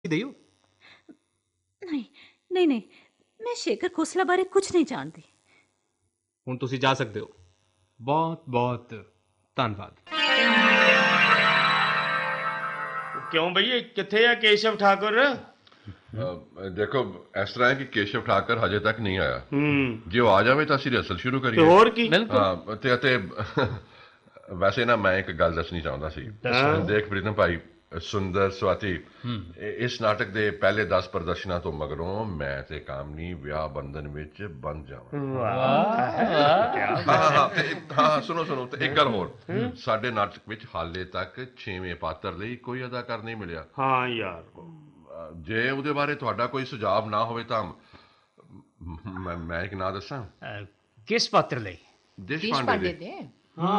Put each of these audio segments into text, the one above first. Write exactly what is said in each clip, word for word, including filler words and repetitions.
ਦਿਓ। नहीं नहीं नहीं, मैं शेखर खोसला बारे कुछ नहीं जानती। ਹੁਣ ਤੁਸੀਂ ਜਾ ਸਕਦੇ ਹੋ। ਬਹੁਤ ਬਹੁਤ ਧੰਨਵਾਦ। क्यों भैया किथे है केशव ठाकुर? ਅ, ਦੇਖੋ ਇਸ ਤਰ੍ਹਾਂ ਹੈ ਕਿ ਕੇਸ਼ਵ ਠਾਕਰ ਹਜੇ ਤੱਕ ਨਹੀਂ ਆਇਆ। ਹੂੰ ਜੇ ਉਹ ਆ ਜਾਵੇ ਤਾਂ ਅਸੀਂ ਰਿਹਰਸਲ ਸ਼ੁਰੂ ਤੇ ਕਰੀਏ। ਹੋਰ ਕੀ? ਹਾਂ ਤੇ ਅਤੇ ਵੈਸੇ ਨਾ ਮੈਂ ਇੱਕ ਗੱਲ ਦੱਸਣੀ ਚਾਹੁੰਦਾ ਸੀ। ਦੇਖ ਪ੍ਰੀਤਮ ਭਾਈ, ਸੁੰਦਰ ਸਵਾਤੀ, ਇਹ- ਇਸ ਨਾਟਕ ਦੇ ਪਹਿਲੇ ਦਸ ਪ੍ਰਦਰਸ਼ਨਾਂ ਤੋਂ ਮਗਰੋਂ ਮੈਂ ਤੇ ਕਾਮਨੀ ਵਿਆਹ ਬੰਧਨ ਵਿੱਚ ਬੰਧ ਜਾਵਾਂ। ਹਾਂ ਹਾਂ ਹਾਂ ਤੇ ਹਾਂ ਸੁਣੋ ਸੁਣੋ ਤੇ ਇੱਕ ਗੱਲ ਹੋਰ, ਸਾਡੇ ਨਾਟਕ ਵਿੱਚ ਹਾਲੇ ਤੱਕ ਛੇਵੇਂ ਪਾਤਰ ਲਈ ਕੋਈ ਅਦਾਕਾਰ ਨਹੀਂ ਮਿਲਿਆ। हाँ यार ਅ, ਜੇ ਉਹਦੇ ਬਾਰੇ ਤੁਹਾਡਾ ਕੋਈ ਸੁਝਾਅ ਨਾ ਹੋਵੇ ਤਾਂ ਮੈਂ ਮੈਂ ਇੱਕ ਨਾਂ ਦੱਸਾਂ। ਅਹ, ਕਿਸ ਪਾਤਰ ਲਈ? ਦੇਸ਼ ਦੇਸ਼ ਪਾਂਡੇ ਪਾਂਡੇ ਦੇ ਦੇ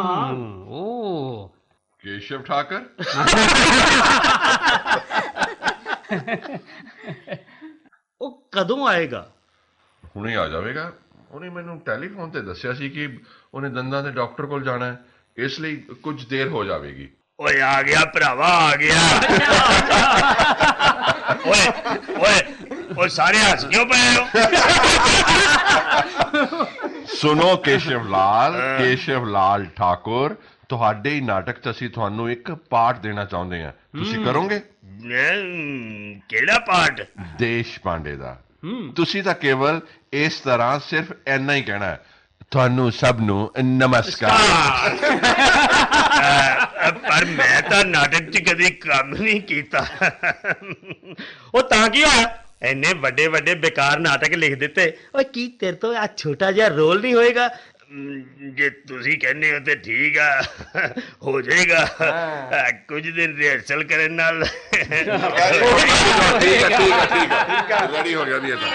ਓ ਕੇਸ਼ਵ ਠਾਕਰ। ਉਹ ਕਦੋਂ ਆਏਗਾ? ਹੁਣੇ ਆ ਜਾਵੇਗਾ। ਉਹਨੇ ਮੈਨੂੰ ਟੈਲੀਫੋਨ ਤੇ ਦੱਸਿਆ ਸੀ ਕਿ ਉਹਨੇ ਦੰਦਾਂ ਦੇ ਡਾਕਟਰ ਕੋਲ ਜਾਣਾ ਹੈ, ਇਸ ਲਈ ਕੁਝ ਦੇਰ ਹੋ ਜਾਵੇਗੀ। ਓਏ ਆ ਗਿਆ ਭਰਾਵਾ ਆ ਗਿਆ। ਓਏ ਓਏ ਓਏ ਸਾਰੇ ਹੱਸ ਕਿਉਂ ਪਏ ਹੋ? ਸੁਣੋ ਕੇਸ਼ਵ ਲਾਲ, ਕੇਸ਼ਵ ਲਾਲ ਠਾਕੁਰ, ਤੁਹਾਡੇ ਹੀ ਨਾਟਕ 'ਚ ਅਸੀਂ ਤੁਹਾਨੂੰ ਇੱਕ ਪਾਠ ਦੇਣਾ ਚਾਹੁੰਦੇ ਹਾਂ। ਤੁਸੀਂ ਕਰੋਗੇ? ਮੈਂ- ਕਿਹੜਾ ਪਾਠ? ਦੇਸ਼ ਪਾਂਡੇ ਦਾ। ਤੁਸੀਂ ਤਾਂ ਕੇਵਲ ਇਸ ਤਰ੍ਹਾਂ ਸਿਰਫ ਇੰਨਾ ਹੀ ਕਹਿਣਾ ਹੈ, ਤੁਹਾਨੂੰ ਸਭ ਨੂੰ ਨਮਸਕਾਰ। ਅ, ਪਰ ਮੈਂ ਤਾਂ ਨਾਟਕ 'ਚ ਕਦੀ ਕੰਮ ਨਹੀਂ ਕੀਤਾ। ਉਹ ਤਾਂ ਕੀ ਹੋਇਆ? ਇੰਨੇ ਵੱਡੇ ਵੱਡੇ ਬੇਕਾਰ ਨਾਟਕ ਲਿਖ ਦਿੱਤੇ। ਓਏ ਕੀ ਤੇਰੇ ਤੋਂ ਆ ਛੋਟਾ ਜਿਹਾ ਰੋਲ ਨਹੀਂ ਹੋਏਗਾ? ਅਮ, ਜੇ ਤੁਸੀਂ ਕਹਿੰਦੇ ਹੋ ਤੇ ਠੀਕ ਆ, ਹੋ ਜਾਏਗਾ। ਅ, ਕੁਝ ਦਿਨ ਰਿਹਰਸਲ ਕਰਨ ਨਾਲ। ਠੀਕ ਹੈ ਠੀਕ ਹੈ ਠੀਕ ਹੈ, ਰੈਡੀ ਹੋ ਗਿਆ ਵੀ ਇਹ ਤਾਂ।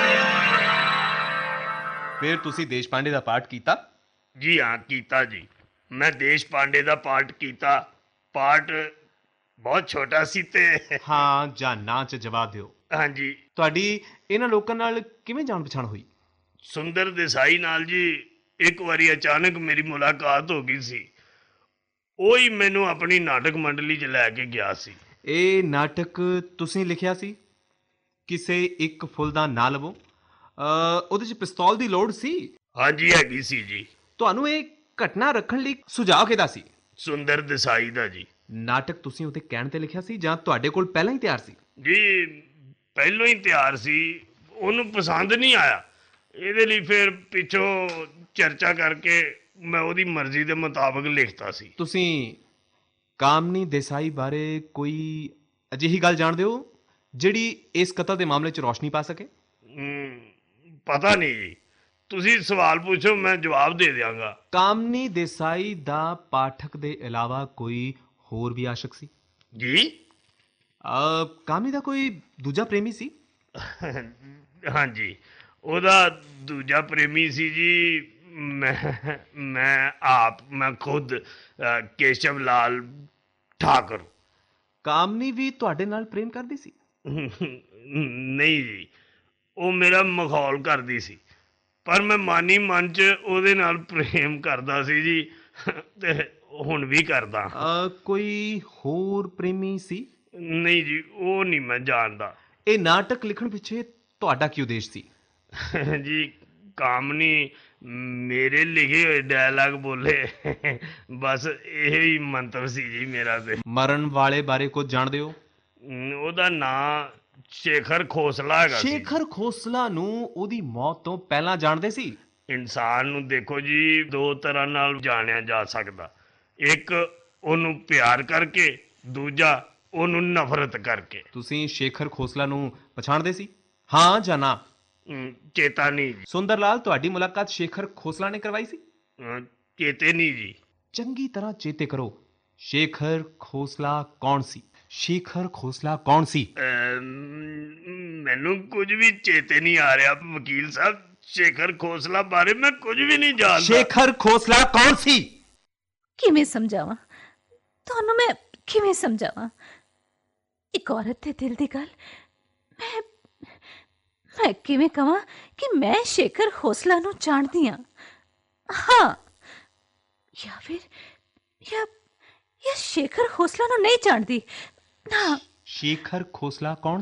ਫਿਰ ਤੁਸੀਂ ਦੇਸ਼ ਪਾਂਡੇ ਦਾ ਪਾਠ ਕੀਤਾ? ਜੀ ਹਾਂ ਕੀਤਾ ਜੀ, ਮੈਂ ਦੇਸ਼ ਪਾਂਡੇ ਦਾ ਪਾਠ ਕੀਤਾ। ਪਾਠ ਬਹੁਤ ਛੋਟਾ ਸੀ ਤੇ ਹਾਂ ਜਾਂ ਨਾ 'ਚ ਜਵਾਬ ਦਿਓ। ਹਾਂਜੀ ਤੁਹਾਡੀ ਇਹਨਾਂ ਲੋਕਾਂ ਨਾਲ ਕਿਵੇਂ ਜਾਣ ਪਛਾਣ ਹੋਈ? ਸੁੰਦਰ ਦੇਸਾਈ ਨਾਲ ਜੀ ਇੱਕ ਵਾਰੀ ਅਚਾਨਕ ਮੇਰੀ ਮੁਲਾਕਾਤ ਹੋ ਗਈ ਸੀ। ਉਹ ਹੀ ਮੈਨੂੰ ਆਪਣੀ ਨਾਟਕ ਮੰਡਲੀ 'ਚ ਲੈ ਕੇ ਗਿਆ ਸੀ। ਇਹ ਨਾਟਕ ਤੁਸੀਂ ਲਿਖਿਆ ਸੀ? ਕਿਸੇ ਇੱਕ ਫੁੱਲ ਦਾ ਨਾਂ ਲਵੋ। ਅ, ਉਹਦੇ 'ਚ ਪਿਸਤੌਲ ਦੀ ਲੋੜ ਸੀ? ਹਾਂਜੀ ਹੈਗੀ ਸੀ ਜੀ। ਤੁਹਾਨੂੰ ਇਹ ਘਟਨਾ ਰੱਖਣ ਲਈ ਸੁਝਾਅ ਕਿਹਦਾ ਸੀ? ਸੁੰਦਰ ਦੇਸਾਈ ਦਾ ਜੀ। ਨਾਟਕ ਤੁਸੀਂ ਉਹਦੇ ਕਹਿਣ ਤੇ ਲਿਖਿਆ ਸੀ ਜਾਂ ਤੁਹਾਡੇ ਕੋਲ ਪਹਿਲਾਂ ਹੀ ਤਿਆਰ ਸੀ? ਜੀ ਪਹਿਲੋਂ ਹੀ ਤਿਆਰ ਸੀ, ਉਹਨੂੰ ਪਸੰਦ ਨਹੀਂ ਆਇਆ। ਇਹਦੇ ਲਈ ਫਿਰ ਪਿੱਛੋਂ ਚਰਚਾ ਕਰਕੇ ਮੈਂ ਉਹਦੀ ਮਰਜ਼ੀ ਦੇ ਮੁਤਾਬਕ ਲਿਖਤਾ ਸੀ। ਤੁਸੀਂ ਕਾਮਨੀ ਦੇਸਾਈ ਬਾਰੇ ਕੋਈ ਅਜਿਹੀ ਗੱਲ ਜਾਣਦੇ ਹੋ ਜਿਹੜੀ ਇਸ ਕਤਲ ਦੇ ਮਾਮਲੇ 'ਚ ਰੌਸ਼ਨੀ ਪਾ ਸਕੇ? ਹਮ, ਪਤਾ ਨਹੀਂ ਜੀ, ਤੁਸੀਂ ਸਵਾਲ ਪੁੱਛੋ ਮੈਂ ਜਵਾਬ ਦੇ ਦਿਆਂਗਾ। ਕਾਮਨੀ ਦੇਸਾਈ ਦਾ ਪਾਠਕ ਦੇ ਇਲਾਵਾ ਕੋਈ ਹੋਰ ਵੀ ਆਸ਼ਕ ਸੀ? ਜੀ ਅ, ਕਾਮਨੀ ਦਾ ਕੋਈ ਦੂਜਾ ਪ੍ਰੇਮੀ ਸੀ? ਹਾਂਜੀ ਉਹਦਾ ਦੂਜਾ ਪ੍ਰੇਮੀ ਸੀ ਜੀ। ਮੈਂ ਮੈਂ ਆਪ ਮੈਂ ਖੁਦ ਅ, ਕੇਸ਼ਵ ਲਾਲ ਠਾਕੁਰ। ਕਾਮਨੀ ਵੀ ਤੁਹਾਡੇ ਨਾਲ ਪ੍ਰੇਮ ਕਰਦੀ ਸੀ? ਨਹੀਂ ਜੀ, ਉਹ ਮੇਰਾ ਮਖੌਲ ਕਰਦੀ ਸੀ, ਪਰ ਮੈਂ ਮਾਨੀ ਮਨ 'ਚ ਉਹਦੇ ਨਾਲ ਪ੍ਰੇਮ ਕਰਦਾ ਸੀ ਜੀ, ਤੇ ਹੁਣ ਵੀ ਕਰਦਾ। ਅ, ਕੋਈ ਹੋਰ ਪ੍ਰੇਮੀ ਸੀ? ਨਹੀਂ ਜੀ ਉਹ ਨਹੀਂ ਮੈਂ ਜਾਣਦਾ। ਇਹ ਨਾਟਕ ਲਿਖਣ ਪਿੱਛੇ ਤੁਹਾਡਾ ਕੀ ਉਦੇਸ਼ ਸੀ? ਜੀ ਕਾਮਨੀ ਮੇਰੇ ਲਿਖੇ ਹੋਏ ਡਾਇਲਾਗ ਬੋਲੇ, ਬਸ ਇਹ ਹੀ ਮੰਤਵ ਸੀ ਜੀ ਮੇਰਾ। ਤੇ ਮਰਨ ਵਾਲੇ ਬਾਰੇ ਕੁਝ ਜਾਣਦੇ ਹੋ? ਅਮ, ਉਹਦਾ ਨਾਂ ਸ਼ੇਖਰ ਖੋਸਲਾ ਹੈਗਾ ਸੀ। ਸ਼ੇਖਰ ਖੋਸਲਾ ਨੂੰ ਉਹਦੀ ਮੌਤ ਤੋਂ ਪਹਿਲਾਂ ਜਾਣਦੇ ਸੀ? ਇਨਸਾਨ ਨੂੰ ਦੇਖੋ ਜੀ ਦੋ ਤਰ੍ਹਾਂ ਨਾਲ ਜਾਣਿਆ ਜਾ ਸਕਦਾ। ਇੱਕ ਉਹਨੂੰ ਪਿਆਰ ਕਰਕੇ, ਦੂਜਾ ਉਹਨੂੰ ਨਫ਼ਰਤ ਕਰਕੇ। ਤੁਸੀਂ ਸ਼ੇਖਰ ਖੋਸਲਾ ਨੂੰ ਪਛਾਣਦੇ ਸੀ? ਹਾਂ ਜਾਂ ਨਾ? ਅਮ, ਚੇਤਾ ਨਹੀਂ ਜੀ। ਸੁੰਦਰ ਲਾਲ, ਤੁਹਾਡੀ ਮੁਲਾਕਾਤ ਸ਼ੇਖਰ ਖੋਸਲਾ ਨੇ ਕਰਵਾਈ ਸੀ? ਅਮ, ਚੇਤੇ ਨਹੀਂ ਜੀ। ਚੰਗੀ ਤਰ੍ਹਾਂ ਚੇਤੇ ਕਰੋ, ਸ਼ੇਖਰ ਖੋਸਲਾ ਕੌਣ ਸੀ? ਸ਼ੇਖਰ ਖੋਸਲਾ ਕੌਣ ਸੀ? ਅਮ, ਮੈਨੂੰ ਕੁਝ ਵੀ ਚੇਤੇ ਨਹੀਂ ਆ ਰਿਹਾ ਵਕੀਲ ਸਾਹਿਬ। ਸ਼ੇਖਰ ਖੋਸਲਾ ਬਾਰੇ ਮੈਂ ਕੁਝ ਵੀ ਨਹੀਂ ਜਾਣਦਾ। ਸ਼ੇਖਰ ਖੋਸਲਾ ਕੌਣ ਸੀ? ਕਿਵੇਂ ਸਮਝਾਵਾਂ ਤੁਹਾਨੂੰ ਮੈਂ, ਕਿਵੇਂ ਸਮਝਾਵਾਂ? ਇੱਕ ਔਰਤ ਦੇ ਦਿਲ ਦੀ ਗੱਲ ਮੈਂ ਮੈਂ ਕਿਵੇਂ ਕਹਾਂ ਕਿ ਮੈਂ ਸ਼ੇਖਰ ਖੋਸਲਾ ਨੂੰ ਜਾਣਦੀ ਹਾਂ? ਹਾਂ ਜਾਂ ਫਿਰ ਜਾਂ ਜਾਂ ਸ਼ੇਖਰ ਖੋਸਲਾ ਨੂੰ ਨਹੀਂ ਜਾਣਦੀ। ਨਾ ਸ਼ੇਖਰ ਖੋਸਲਾ ਕੌਣ